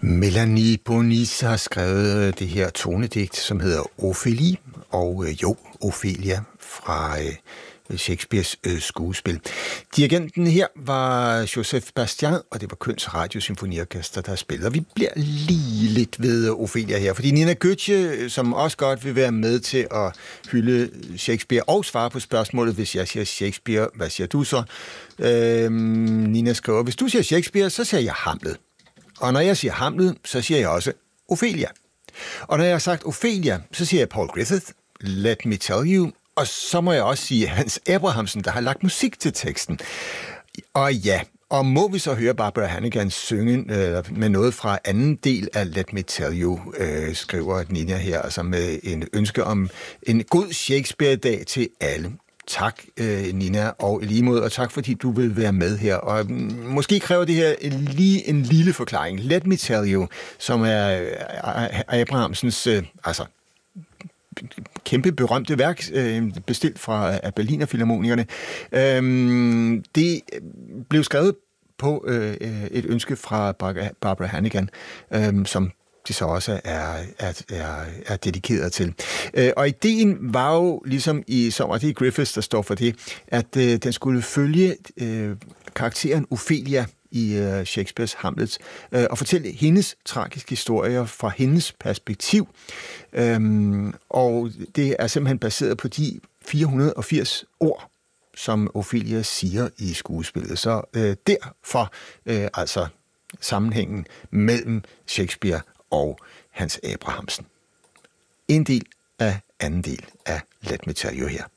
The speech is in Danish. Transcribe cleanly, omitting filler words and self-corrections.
Melanie Bonis har skrevet det her tonedigt, som hedder Ophélie, og Ophelia fra Shakespeares skuespil. Dirigenten her var Joseph Bastian, og det var Køns Radiosymfoniorkester, der spillede. Og vi bliver lige lidt ved Ophelia her, fordi Nina Götze, som også godt vil være med til at hylde Shakespeare og svare på spørgsmålet, hvis jeg siger Shakespeare, hvad siger du så? Nina skriver, hvis du siger Shakespeare, så siger jeg Hamlet. Og når jeg siger Hamlet, så siger jeg også Ophelia. Og når jeg har sagt Ophelia, så siger jeg Paul Griffith, Let Me Tell You, og så må jeg også sige Hans Abrahamsen, der har lagt musik til teksten. Og ja, og må vi så høre Barbara Hannigan synge med noget fra anden del af Let Me Tell You, skriver Nina her, altså med en ønske om en god Shakespeare-dag til alle. Tak, Nina, og lige mod, og tak, fordi du vil være med her. Og måske kræver det her lige en lille forklaring. Let Me Tell You, som er Abrahamsens, kæmpe berømte værk, bestilt fra Berliner Filharmonikerne. Det blev skrevet på et ønske fra Barbara Hannigan, som det så også er dedikeret til. Og ideen var jo, ligesom og det er Griffiths, der står for det, at den skulle følge karakteren Ophelia i Shakespeares Hamlet, og fortælle hendes tragiske historier fra hendes perspektiv. Og det er simpelthen baseret på de 480 ord, som Ophelia siger i skuespillet. Så derfor altså sammenhængen mellem Shakespeare og Hans Abrahamsen. En del af anden del af Let Me Tell You her.